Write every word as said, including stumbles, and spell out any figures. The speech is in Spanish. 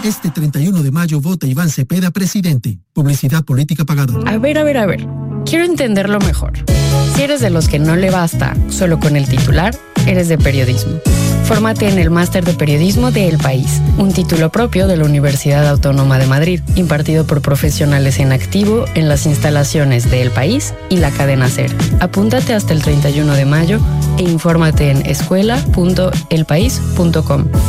Este treinta y uno de mayo vota Iván Cepeda presidente. Publicidad política pagada. A ver, a ver, a ver. Quiero entenderlo mejor. Si eres de los que no le basta solo con el titular, eres de periodismo. Fórmate en el Máster de Periodismo de El País, un título propio de la Universidad Autónoma de Madrid, impartido por profesionales en activo en las instalaciones de El País y la cadena SER. Apúntate hasta el treinta y uno de mayo e infórmate en escuela punto el país punto com.